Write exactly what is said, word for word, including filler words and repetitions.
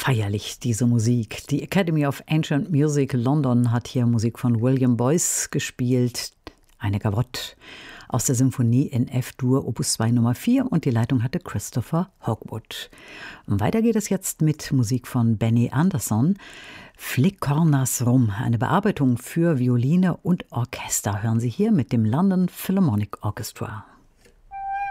feierlich, diese Musik. Die Academy of Ancient Music London hat hier Musik von William Boyce gespielt. Eine Gavotte aus der Symphonie in F-Dur, Opus zwei Nummer vier, und die Leitung hatte Christopher Hogwood. Und weiter geht es jetzt mit Musik von Benny Andersson. Flikornas Rum, eine Bearbeitung für Violine und Orchester, hören Sie hier mit dem London Philharmonic Orchestra.